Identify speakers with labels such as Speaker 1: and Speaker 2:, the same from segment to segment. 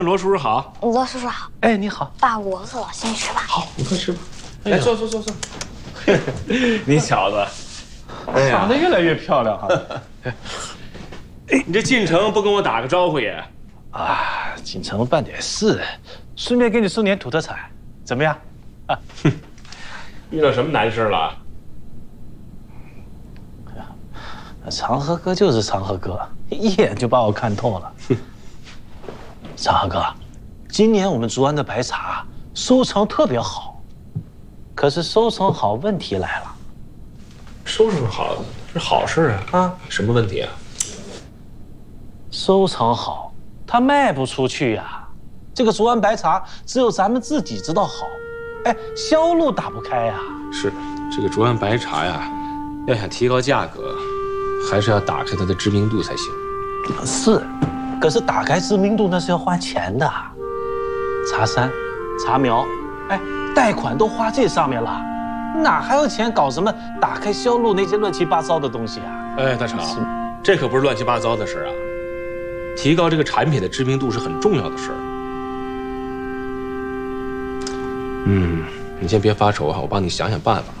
Speaker 1: 罗叔叔好，
Speaker 2: 罗叔叔好。
Speaker 3: 哎，你好，
Speaker 2: 爸，我饿了，先去吃饭。
Speaker 1: 好，你快吃吧。来，坐。你小子，哎呀，
Speaker 3: 长得越来越漂亮哈。
Speaker 1: 哎，你这进城不跟我打个招呼也？
Speaker 3: 啊，进城办点事，顺便给你送点土特产，怎么样？啊，
Speaker 1: 遇到什么难事了？
Speaker 3: 长河哥就是长河哥，一眼就把我看透了。长河哥，今年我们竹安的白茶收成特别好，可是收成好，问题来了。
Speaker 1: 收成好是好事啊，什么问题啊？
Speaker 3: 收成好，它卖不出去呀。这个竹安白茶只有咱们自己知道好，哎，销路打不开呀。
Speaker 1: 是，这个竹安白茶呀，要想提高价格，还是要打开它的知名度才行。
Speaker 3: 是，可是打开知名度那是要花钱的，茶山、茶苗，哎，贷款都花这上面了，哪还有钱搞什么打开销路那些乱七八糟的东西啊？
Speaker 1: 哎，大成，这可不是乱七八糟的事啊！提高这个产品的知名度是很重要的事儿。你先别发愁哈，我帮你想想办法。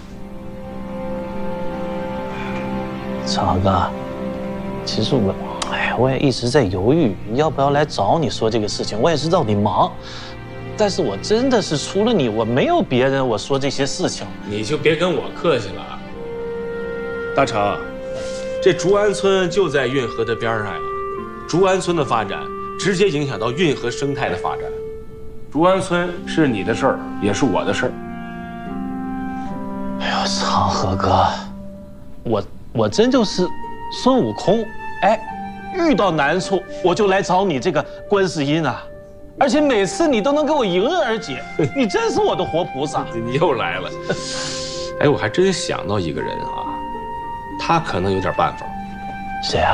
Speaker 3: 长哥，其实我也一直在犹豫，要不要来找你说这个事情。我也知道你忙，但是我真的是除了你，我没有别人我说这些事情。
Speaker 1: 你就别跟我客气了，大成，这竹安村就在运河的边上呀，竹安村的发展直接影响到运河生态的发展。竹安村是你的事儿，也是我的事儿。
Speaker 3: 哎呦，长河哥，我真就是孙悟空，哎，遇到难处我就来找你这个观世音啊，而且每次你都能给我迎刃而解，你真是我的活菩萨。
Speaker 1: 你又来了，哎，我还真想到一个人啊，他可能有点办法。
Speaker 3: 谁啊？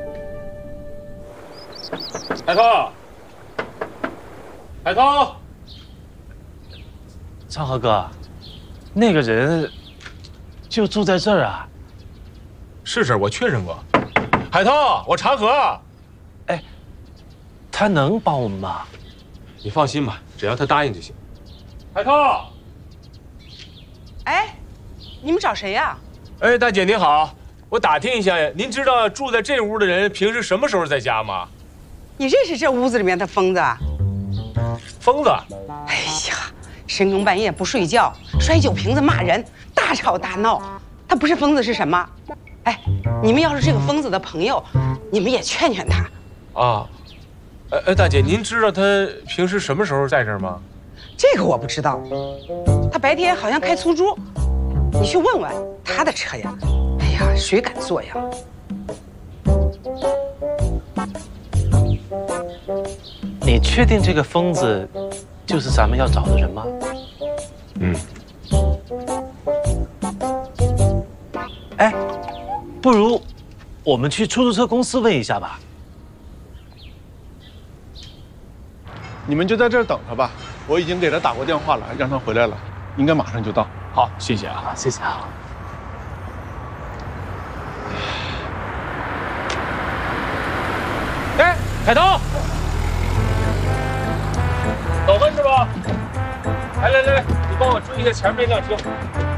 Speaker 1: 海涛，海涛，
Speaker 3: 长河哥，那个人就住在这儿啊。
Speaker 1: 是，我确认过。海涛，我长河。
Speaker 3: 哎，他能帮我们吗？
Speaker 1: 你放心吧，只要他答应就行。海涛，
Speaker 4: 哎，你们找谁呀？
Speaker 1: 哎，大姐您好，我打听一下，您知道住在这屋的人平时什么时候在家吗？
Speaker 4: 你认识这屋子里面的疯子？
Speaker 1: 疯子？
Speaker 4: 哎呀，深更半夜不睡觉，摔酒瓶子骂人，大吵大闹。他不是疯子是什么？哎，你们要是这个疯子的朋友，你们也劝劝他。
Speaker 1: 啊，大姐，您知道他平时什么时候在这儿吗？
Speaker 4: 这个我不知道，他白天好像开出租，你去问问他的车呀。哎呀，谁敢坐呀？
Speaker 3: 你确定这个疯子就是咱们要找的人吗？哎，不如我们去出租车公司问一下吧。
Speaker 5: 你们就在这儿等他吧，我已经给他打过电话了，让他回来了，应该马上就到。
Speaker 1: 好，谢谢啊，
Speaker 3: 谢谢啊。
Speaker 1: 哎，海涛，走吧是吧？来，你帮我追一下前面那辆车。